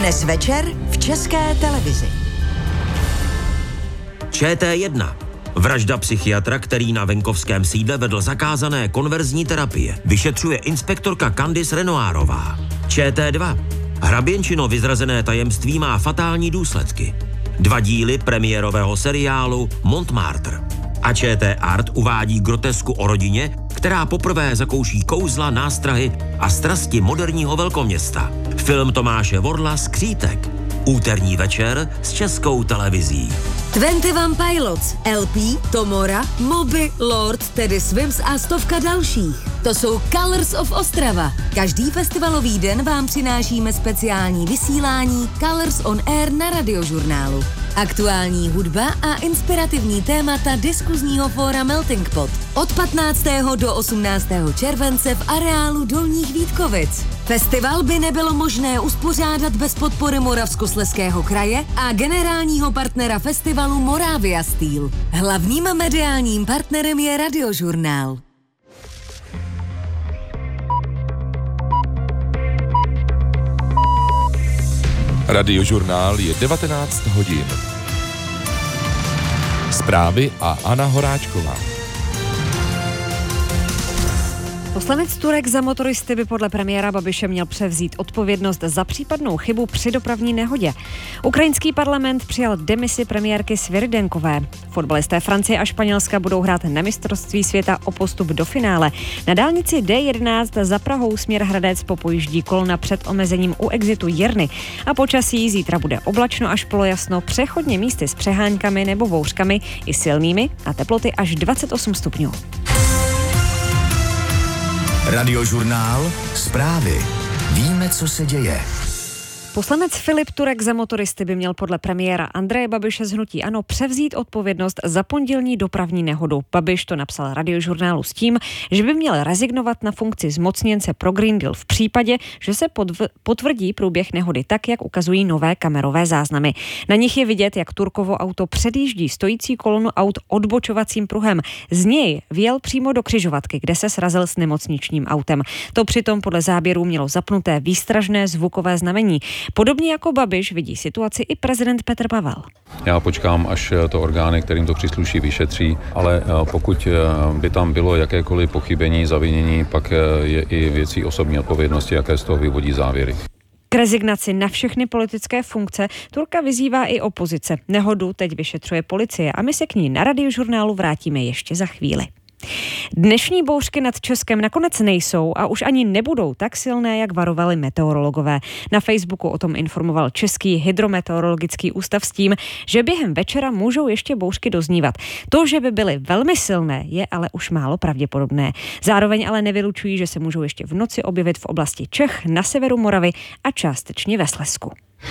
Dnes večer v České televizi. ČT1. Vražda psychiatra, který na venkovském sídle vedl zakázané konverzní terapie. Vyšetřuje inspektorka Candice Renoirová. ČT2. Hraběnčino vyzrazené tajemství má fatální důsledky. 2 díly premiérového seriálu Montmartre. A ČT Art uvádí grotesku o rodině, která poprvé zakouší kouzla, nástrahy a strasti moderního velkoměsta. Film Tomáše Vorla Skřítek. Úterní večer s Českou televizí. 21 Pilots, LP, Tomora, Moby, Lord, Teddy Swims a stovka dalších. To jsou Colors of Ostrava. Každý festivalový den vám přinášíme speciální vysílání Colors on Air na Radiožurnálu. Aktuální hudba a inspirativní témata diskuzního fóra Melting Pot. Od 15. do 18. července v areálu Dolních Vítkovic. Festival by nebylo možné uspořádat bez podpory Moravskoslezského kraje a generálního partnera festivalu Moravia Steel. Hlavním mediálním partnerem je Radiožurnál. Radiožurnál je 19 hodin. Zprávy a Anna Horáčková. Poslanec Turek za motoristy by podle premiéra Babiše měl převzít odpovědnost za případnou chybu při dopravní nehodě. Ukrajinský parlament přijal demisi premiérky Svěrydenkové. Fotbalisté Francie a Španělska budou hrát na mistrovství světa o postup do finále. Na dálnici D11 za Prahou směr Hradec popojíždí kolona před omezením u exitu Jirny. A počasí zítra bude oblačno až polojasno, přechodně místy s přeháňkami nebo bouřkami i silnými a teploty až 28 stupňů. Radiožurnál. Zprávy. Víme, co se děje. Poslanec Filip Turek za motoristy by měl podle premiéra Andreje Babiše z hnutí ANO převzít odpovědnost za pondělní dopravní nehodu. Babiš to napsal Radiožurnálu s tím, že by měl rezignovat na funkci zmocněnce pro Green Deal v případě, že se potvrdí průběh nehody tak, jak ukazují nové kamerové záznamy. Na nich je vidět, jak Turkovo auto předjíždí stojící kolonu aut odbočovacím pruhem. Z něj vjel přímo do křižovatky, kde se srazil s nemocničním autem. To přitom podle záběrů mělo zapnuté výstražné zvukové znamení. Podobně jako Babiš vidí situaci i prezident Petr Pavel. Já počkám, až to orgány, kterým to přísluší, vyšetří, ale pokud by tam bylo jakékoliv pochybení, zavinění, pak je i věcí osobní odpovědnosti, jaké z toho vyvodí závěry. K rezignaci na všechny politické funkce Turka vyzývá i opozice. Nehodu teď vyšetřuje policie a my se k ní na Radiožurnálu vrátíme ještě za chvíli. Dnešní bouřky nad Českem nakonec nejsou a už ani nebudou tak silné, jak varovali meteorologové. Na Facebooku o tom informoval Český hydrometeorologický ústav s tím, že během večera můžou ještě bouřky doznívat. To, že by byly velmi silné, je ale už málo pravděpodobné. Zároveň ale nevylučují, že se můžou ještě v noci objevit v oblasti Čech, na severu Moravy a částečně ve Slezsku.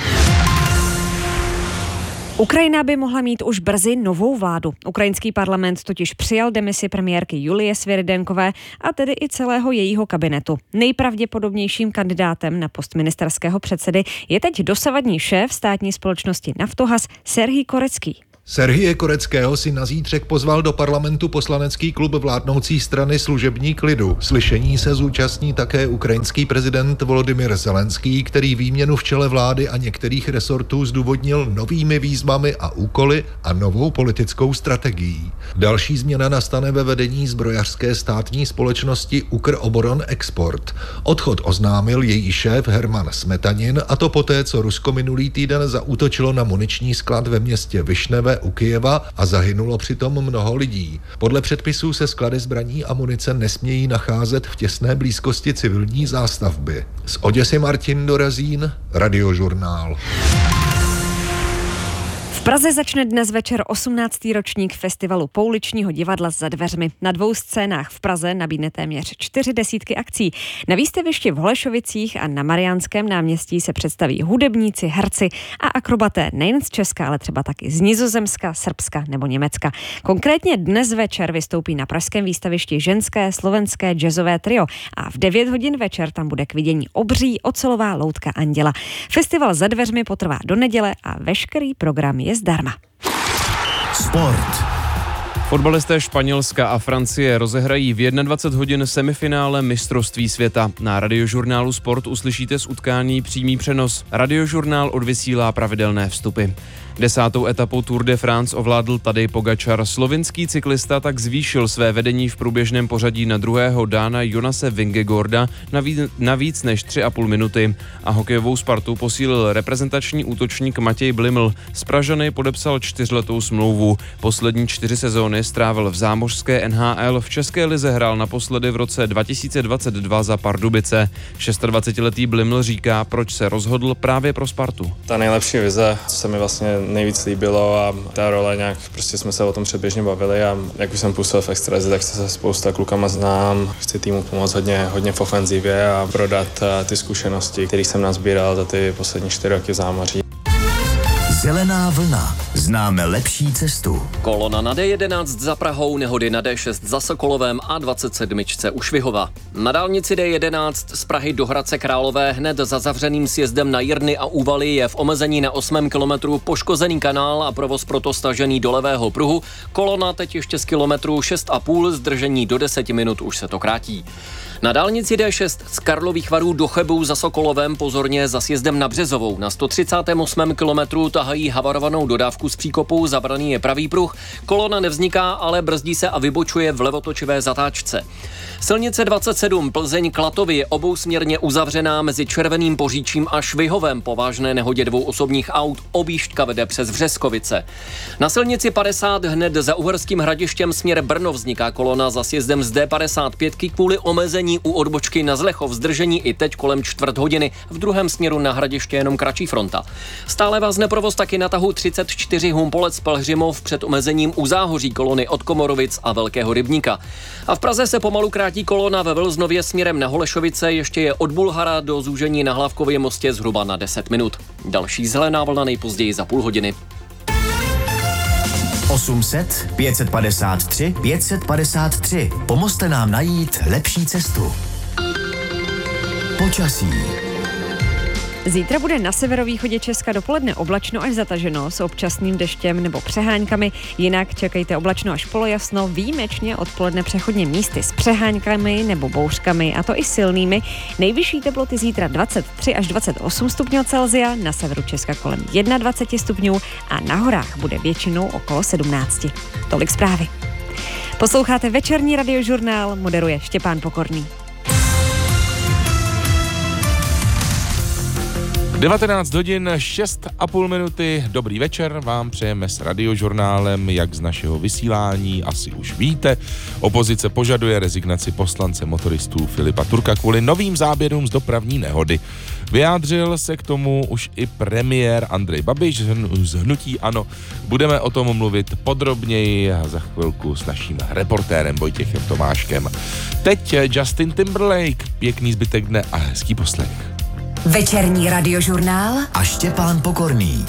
Ukrajina by mohla mít už brzy novou vládu. Ukrajinský parlament totiž přijal demisi premiérky Julie Svěrydenkové a tedy i celého jejího kabinetu. Nejpravděpodobnějším kandidátem na post ministerského předsedy je teď dosavadní šéf státní společnosti Naftogaz Serhij Korecký. Serhije Koreckého si na zítřek pozval do parlamentu poslanecký klub vládnoucí strany Služebník lidu. Slyšení se zúčastní také ukrajinský prezident Volodymyr Zelenský, který výměnu v čele vlády a některých resortů zdůvodnil novými výzvami a úkoly a novou politickou strategií. Další změna nastane ve vedení zbrojařské státní společnosti Ukroboron Export. Odchod oznámil její šéf Herman Smetanin, a to poté, co Rusko minulý týden zaútočilo na muniční sklad ve městě Višneve u Kyjeva a zahynulo přitom mnoho lidí. Podle předpisů se sklady zbraní a munice nesmějí nacházet v těsné blízkosti civilní zástavby. Z Oděsy Martin Dorazín, Radiožurnál. V Praze začne dnes večer 18. ročník festivalu pouličního divadla Za dveřmi. Na 2 scénách v Praze nabídne téměř 40 akcí. Na výstavišti v Holešovicích a na Mariánském náměstí se představí hudebníci, herci a akrobaté nejen z Česka, ale třeba taky z Nizozemska, Srbska nebo Německa. Konkrétně dnes večer vystoupí na pražském výstavišti ženské slovenské jazzové trio a v 9 hodin večer tam bude k vidění obří ocelová loutka Anděla. Festival Za dveřmi potrvá do neděle a veškerý program je zdarma. Sport. Fotbalisté Španělska a Francie rozehrají v 21 hodin semifinále mistrovství světa. Na Radiožurnálu Sport uslyšíte z utkání přímý přenos. Radiožurnál odvysílá pravidelné vstupy. 10. etapu Tour de France ovládl Tadej Pogačar. Slovinský cyklista tak zvýšil své vedení v průběžném pořadí na druhého Dána Jonase Vingegaarda na víc než 3,5 minuty. A hokejovou Spartu posílil reprezentační útočník Matěj Bliml. Z Pražany podepsal 4letou smlouvu. Poslední 4 sezóny strávil v zámořské NHL. V české lize hrál naposledy v roce 2022 za Pardubice. 26letý Bliml říká, proč se rozhodl právě pro Spartu. Ta nejlepší vize, co se mi vlastně nejvíc líbilo a ta role nějak, prostě jsme se o tom předběžně bavili a jak už jsem působil v extralize, tak se spousta klukama znám. Chci týmu pomoct hodně v ofenzivě a prodat ty zkušenosti, které jsem nazbíral za ty poslední 4 roky v zámoří. Zelená vlna. Známe lepší cestu. Kolona na D11 za Prahou, nehody na D6 za Sokolovem a 27 u Švihova. Na dálnici D11 z Prahy do Hradce Králové hned za zavřeným sjezdem na Jirny a Úvaly je v omezení na 8. kilometru poškozený kanál a provoz proto stažený do levého pruhu. Kolona teď ještě z kilometru 6,5, zdržení do 10 minut už se to krátí. Na dálnici D6 z Karlových Varů do Chebu za Sokolovem pozorně za sjezdem na Březovou. Na 138. kilometru tahají havarovanou dodávku z příkopu, zabraný je pravý pruh. Kolona nevzniká, ale brzdí se a vybočuje v levotočivé zatáčce. Silnice 27 Plzeň Klatovy je obousměrně uzavřená mezi Červeným Poříčím a Švihovem po vážné nehodě 2 osobních aut. Objížďka vede přes Vřeskovice. Na silnici 50 hned za Uherským Hradištěm směr Brno vzniká kolona za sjezdem z D55 kvůli omezení u odbočky na Zlechov, zdržení i teď kolem 1/4 v druhém směru na Hradiště jenom kratší fronta. Stále vázne provoz taky na tahu 34 Humpolec Pelhřimov před omezením u záhoří kolony od Komorovic a Velkého Rybníka. A v Praze se pomalu krátí kolona ve Vlznově směrem na Holešovice, ještě je od Bulhara do zúžení na Hlávkově mostě zhruba na 10 minut. Další zelená vlna nejpozději za půl hodiny. 800 553 553. Pomozte nám najít lepší cestu. Počasí. Zítra bude na severovýchodě Česka dopoledne oblačno až zataženo s občasným deštěm nebo přeháňkami, jinak čekejte oblačno až polojasno, výjimečně odpoledne přechodně místy s přeháňkami nebo bouřkami, a to i silnými. Nejvyšší teploty zítra 23 až 28 stupňů Celsia, na severu Česka kolem 21 stupňů a na horách bude většinou okolo 17. Tolik zprávy. Posloucháte večerní radiožurnál, moderuje Štěpán Pokorný. 19 hodin 6,5 minuty. Dobrý večer vám přejeme s Radiožurnálem, jak z našeho vysílání asi už víte. Opozice požaduje rezignaci poslance motoristů Filipa Turka kvůli novým záběrům z dopravní nehody. Vyjádřil se k tomu už i premiér Andrej Babiš z hnutí ANO. Budeme o tom mluvit podrobněji za chvilku s naším reportérem Vojtěchem Tomáškem. Teď Justin Timberlake, pěkný zbytek dne a hezký poslech. Večerní radiožurnál a Štěpán Pokorný.